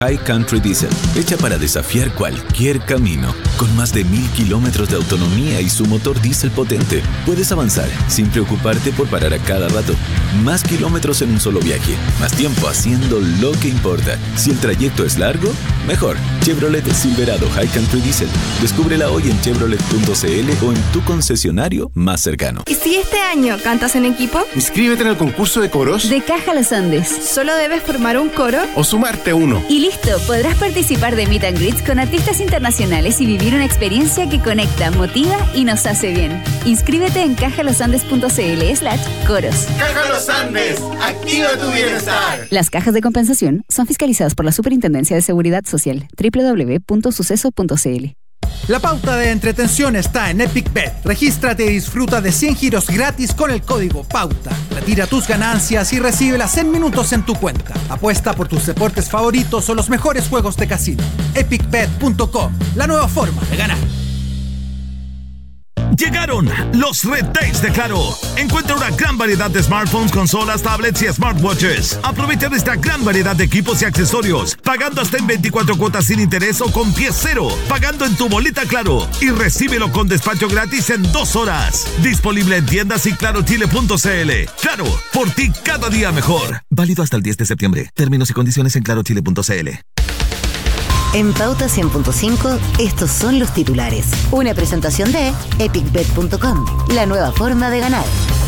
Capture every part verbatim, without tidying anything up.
High Country Diesel, hecha para desafiar cualquier camino. Con más de mil kilómetros de autonomía y su motor diésel potente, puedes avanzar sin preocuparte por parar a cada rato. Más kilómetros en un solo viaje, más tiempo haciendo lo que importa. Si el trayecto es largo, mejor. Chevrolet Silverado High Country Diesel. Descúbrela hoy en chevrolet punto c l o en tu concesionario más cercano. ¿Y si este año cantas en equipo? Inscríbete en el concurso de coros de Caja Los Andes. Solo debes formar un coro o sumarte a uno. Y listo, podrás participar de Meet and Greets con artistas internacionales y vivir una experiencia que conecta, motiva y nos hace bien. Inscríbete en cajalosandes punto c l slash coros. Caja Los Andes, activa tu bienestar. Las cajas de compensación son fiscalizadas por la Superintendencia de Seguridad Social. doble u doble u doble u punto suceso punto c l. La pauta de entretención está en Epic Bet. Regístrate y disfruta de cien giros gratis con el código PAUTA. Retira tus ganancias y recíbelas en minutos en tu cuenta. Apuesta por tus deportes favoritos o los mejores juegos de casino. epic bet punto com, la nueva forma de ganar. Llegaron los Red Days de Claro. Encuentra una gran variedad de smartphones, consolas, tablets y smartwatches. Aprovecha de esta gran variedad de equipos y accesorios, pagando hasta en veinticuatro cuotas sin interés o con pie cero, pagando en tu boleta Claro y recíbelo con despacho gratis en dos horas. Disponible en tiendas y claro chile punto c l. Claro, por ti cada día mejor. Válido hasta el diez de septiembre. Términos y condiciones en claro chile punto c l. En Pauta cien punto cinco, estos son los titulares. Una presentación de epic bet punto com, la nueva forma de ganar.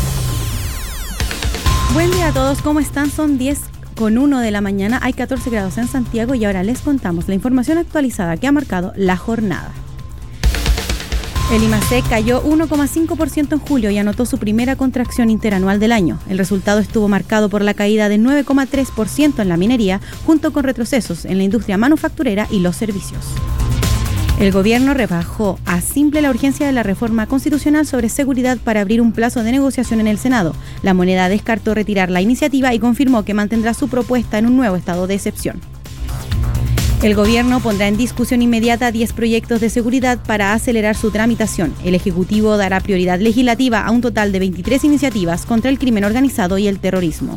Buen día a todos, ¿cómo están? Son diez con uno de la mañana, hay catorce grados en Santiago y ahora les contamos la información actualizada que ha marcado la jornada. El I M A C cayó uno coma cinco por ciento en julio y anotó su primera contracción interanual del año. El resultado estuvo marcado por la caída de nueve coma tres por ciento en la minería, junto con retrocesos en la industria manufacturera y los servicios. El gobierno rebajó a simple la urgencia de la reforma constitucional sobre seguridad para abrir un plazo de negociación en el Senado. La moneda descartó retirar la iniciativa y confirmó que mantendrá su propuesta en un nuevo estado de excepción. El gobierno pondrá en discusión inmediata diez proyectos de seguridad para acelerar su tramitación. El Ejecutivo dará prioridad legislativa a un total de veintitrés iniciativas contra el crimen organizado y el terrorismo.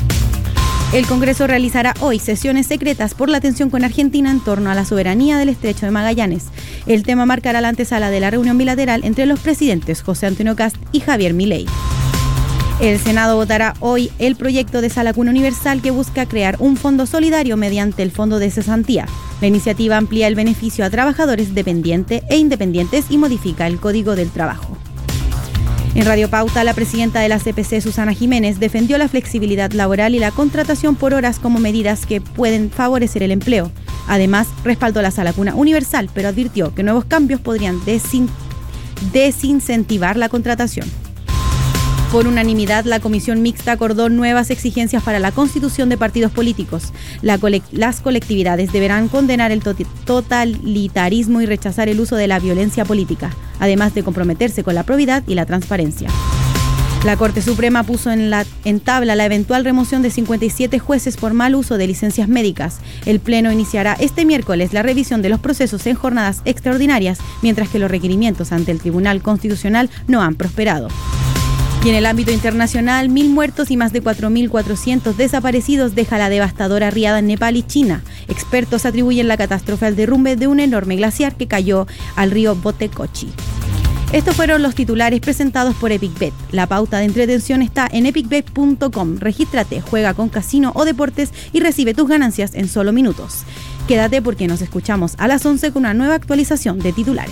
El Congreso realizará hoy sesiones secretas por la tensión con Argentina en torno a la soberanía del Estrecho de Magallanes. El tema marcará la antesala de la reunión bilateral entre los presidentes José Antonio Kast y Javier Milei. El Senado votará hoy el proyecto de Sala Cuna Universal que busca crear un fondo solidario mediante el fondo de cesantía. La iniciativa amplía el beneficio a trabajadores dependientes e independientes y modifica el Código del Trabajo. En Radio Pauta, la presidenta de la C P C, Susana Jiménez, defendió la flexibilidad laboral y la contratación por horas como medidas que pueden favorecer el empleo. Además, respaldó la Sala Cuna Universal, pero advirtió que nuevos cambios podrían desin- desincentivar la contratación. Por unanimidad, la Comisión Mixta acordó nuevas exigencias para la constitución de partidos políticos. La colect- las colectividades deberán condenar el tot- totalitarismo y rechazar el uso de la violencia política, además de comprometerse con la probidad y la transparencia. La Corte Suprema puso en, la, en tabla la eventual remoción de cincuenta y siete jueces por mal uso de licencias médicas. El Pleno iniciará este miércoles la revisión de los procesos en jornadas extraordinarias, mientras que los requerimientos ante el Tribunal Constitucional no han prosperado. Y en el ámbito internacional, mil muertos y más de cuatro mil cuatrocientos desaparecidos deja la devastadora riada en Nepal y China. Expertos atribuyen la catástrofe al derrumbe de un enorme glaciar que cayó al río Botecochi. Estos fueron los titulares presentados por Epic Bet. La pauta de entretención está en epic bet punto com. Regístrate, juega con casino o deportes y recibe tus ganancias en solo minutos. Quédate porque nos escuchamos a las once con una nueva actualización de titulares.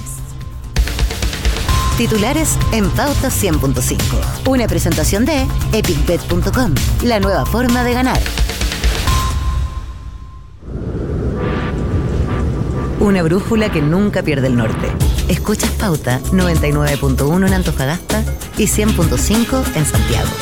Titulares en Pauta cien punto cinco. Una presentación de epic bet punto com, la nueva forma de ganar. Una brújula que nunca pierde el norte. Escuchas Pauta noventa y nueve punto uno en Antofagasta y cien punto cinco en Santiago.